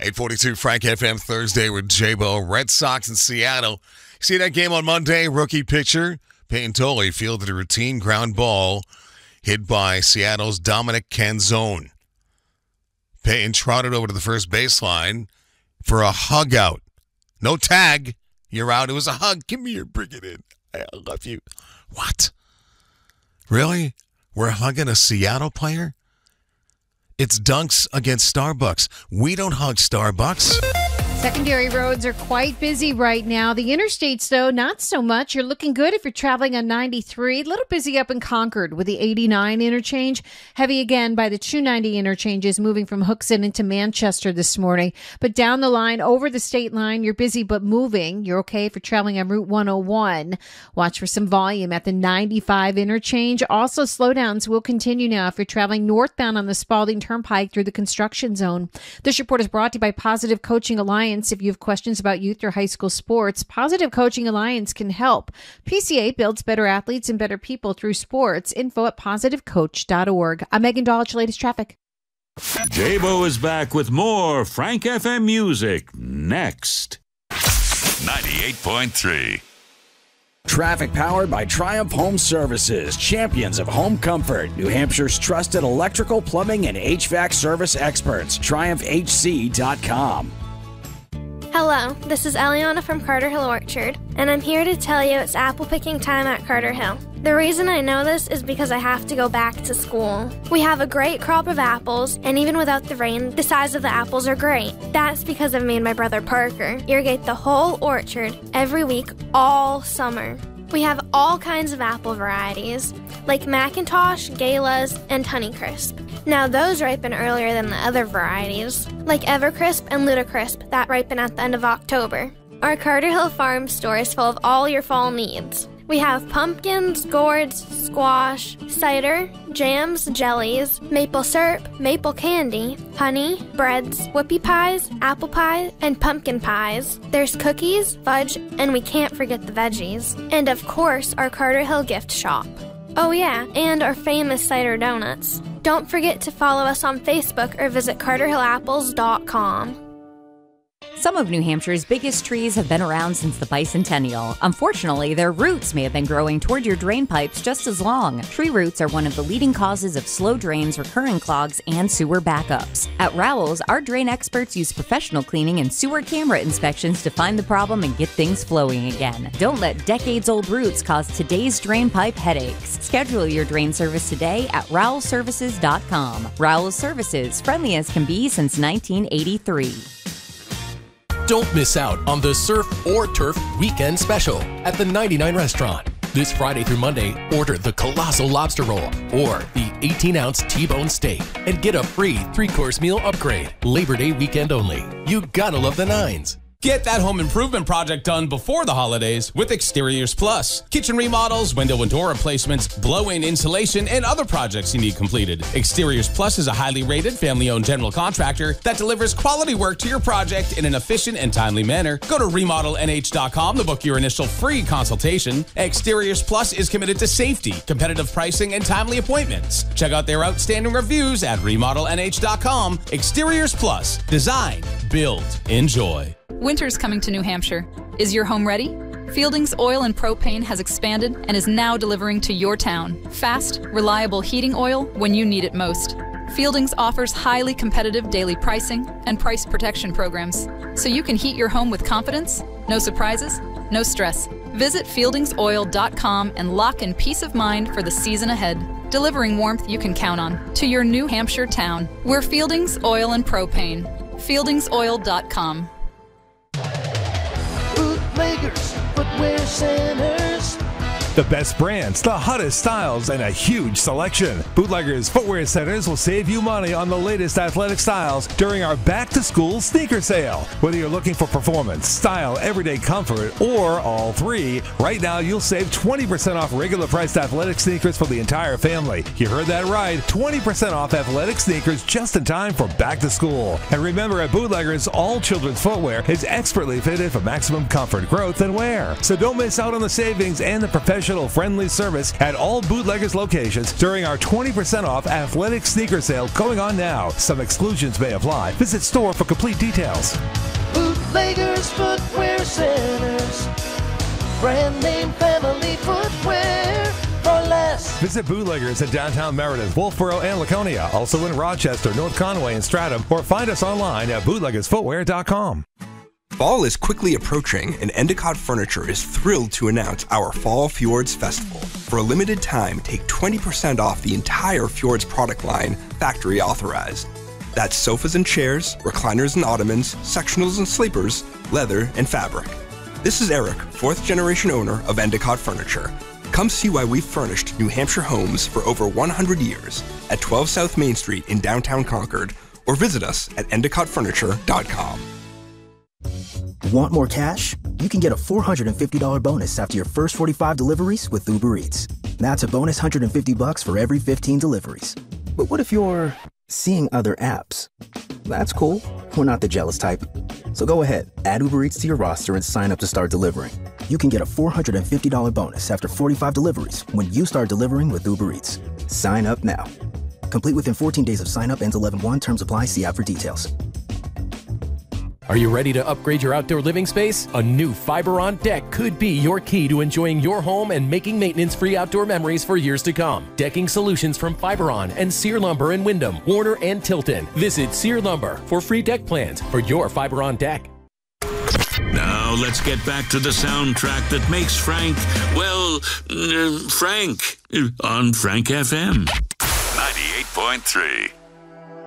8:42 Frank FM Thursday with J-Bo. Red Sox in Seattle. See that game on Monday? Rookie pitcher Peyton Tolley fielded a routine ground ball hit by Seattle's Dominic Canzone. Peyton trotted over to the first baseline for a hug out. No tag. You're out. It was a hug. Give me your, bring it in. I love you. What? Really? We're hugging a Seattle player? It's Dunks against Starbucks. We don't hug Starbucks. Secondary roads are quite busy right now. The interstates, though, not so much. You're looking good if you're traveling on 93. A little busy up in Concord with the 89 interchange. Heavy again by the 290 interchanges moving from Hooksett into Manchester this morning. But down the line, over the state line, you're busy but moving. You're okay if you're traveling on Route 101. Watch for some volume at the 95 interchange. Also, slowdowns will continue now if you're traveling northbound on the Spalding Turnpike through the construction zone. This report is brought to you by Positive Coaching Alliance. If you have questions about youth or high school sports, Positive Coaching Alliance can help. PCA builds better athletes and better people through sports. Info at positivecoach.org. I'm Megan Dodge, latest traffic. J-Bo is back with more Frank FM music next. 98.3. Traffic powered by Triumph Home Services, champions of home comfort. New Hampshire's trusted electrical, plumbing, and HVAC service experts. TriumphHC.com. Hello, this is Eliana from Carter Hill Orchard, and I'm here to tell you it's apple picking time at Carter Hill. The reason I know this is because I have to go back to school. We have a great crop of apples, and even without the rain, the size of the apples are great. That's because of me and my brother Parker irrigate the whole orchard every week all summer. We have all kinds of apple varieties, like McIntosh, Galas, and Honeycrisp. Now those ripen earlier than the other varieties, like Evercrisp and Ludacrisp that ripen at the end of October. Our Carter Hill Farm store is full of all your fall needs. We have pumpkins, gourds, squash, cider, jams, jellies, maple syrup, maple candy, honey, breads, whoopie pies, apple pie, and pumpkin pies. There's cookies, fudge, and we can't forget the veggies. And of course, our Carter Hill gift shop. Oh yeah, and our famous cider donuts. Don't forget to follow us on Facebook or visit CarterHillApples.com. Some of New Hampshire's biggest trees have been around since the bicentennial. Unfortunately, their roots may have been growing toward your drain pipes just as long. Tree roots are one of the leading causes of slow drains, recurring clogs, and sewer backups. At Rowell's, our drain experts use professional cleaning and sewer camera inspections to find the problem and get things flowing again. Don't let decades-old roots cause today's drain pipe headaches. Schedule your drain service today at RowellServices.com. Rowell's Services, friendly as can be since 1983. Don't miss out on the Surf or Turf Weekend Special at the 99 Restaurant. This Friday through Monday, order the Colossal Lobster Roll or the 18-ounce T-bone steak and get a free 3-course meal upgrade. Labor Day weekend only. You gotta love the nines. Get that home improvement project done before the holidays with Exteriors Plus. Kitchen remodels, window and door replacements, blow-in insulation, and other projects you need completed. Exteriors Plus is a highly rated, family-owned general contractor that delivers quality work to your project in an efficient and timely manner. Go to remodelnh.com to book your initial free consultation. Exteriors Plus is committed to safety, competitive pricing, and timely appointments. Check out their outstanding reviews at remodelnh.com. Exteriors Plus. Design, build, enjoy. Winter's coming to New Hampshire. Is your home ready? Fielding's Oil and Propane has expanded and is now delivering to your town. Fast, reliable heating oil when you need it most. Fielding's offers highly competitive daily pricing and price protection programs, so you can heat your home with confidence, no surprises, no stress. Visit fieldingsoil.com and lock in peace of mind for the season ahead, delivering warmth you can count on to your New Hampshire town. We're Fielding's Oil and Propane. Fieldingsoil.com. Bootleggers, footwear centers. The best brands, the hottest styles, and a huge selection. Bootleggers Footwear Centers will save you money on the latest athletic styles during our back-to-school sneaker sale. Whether you're looking for performance, style, everyday comfort, or all three, right now you'll save 20% off regular priced athletic sneakers for the entire family. You heard that right, 20% off athletic sneakers just in time for back to school. And remember, at Bootleggers, all children's footwear is expertly fitted for maximum comfort, growth, and wear. So don't miss out on the savings and the professional professional, friendly service at all Bootleggers locations during our 20% off athletic sneaker sale going on now. Some exclusions may apply. Visit store for complete details. Bootleggers Footwear Centers. Brand name family footwear for less. Visit Bootleggers in downtown Meredith, Wolfboro, and Laconia. Also in Rochester, North Conway, and Stratham. Or find us online at bootleggersfootwear.com. Fall is quickly approaching, and Endicott Furniture is thrilled to announce our Fall Fjords Festival. For a limited time, take 20% off the entire Fjords product line, factory authorized. That's sofas and chairs, recliners and ottomans, sectionals and sleepers, leather and fabric. This is Eric, 4th generation owner of Endicott Furniture. Come see why we've furnished New Hampshire homes for over 100 years at 12 South Main Street in downtown Concord, or visit us at EndicottFurniture.com. Want more cash? You can get a $450 bonus after your first 45 deliveries with Uber Eats. That's a bonus $150 for every 15 deliveries. But what if you're seeing other apps? That's cool. We're not the jealous type. So go ahead, add Uber Eats to your roster and sign up to start delivering. You can get a $450 bonus after 45 deliveries when you start delivering with Uber Eats. Sign up now. Complete within 14 days of sign up. Ends 11/1. Terms apply. See app for details. Are you ready to upgrade your outdoor living space? A new Fiber On Deck could be your key to enjoying your home and making maintenance-free outdoor memories for years to come. Decking solutions from Fiber On and Sear Lumber in Wyndham, Warner, and Tilton. Visit Sear Lumber for free deck plans for your Fiber On Deck. Now let's get back to the soundtrack that makes Frank, well, Frank, on Frank FM 98.3.